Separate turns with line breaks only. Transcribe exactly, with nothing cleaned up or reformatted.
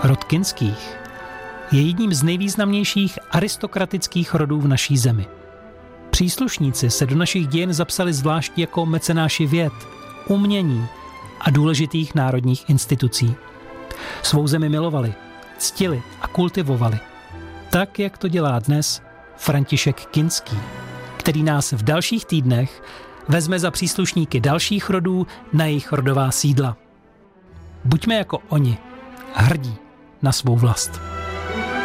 Rod Kinských je jedním z nejvýznamnějších aristokratických rodů v naší zemi. Příslušníci se do našich dějin zapsali zvlášť jako mecenáši věd, umění a důležitých národních institucí. Svou zemi milovali, ctili a kultivovali. Tak, jak to dělá dnes František Kinský, který nás v dalších týdnech vezme za příslušníky dalších rodů na jejich rodová sídla. Buďme jako oni, hrdí na svou vlast.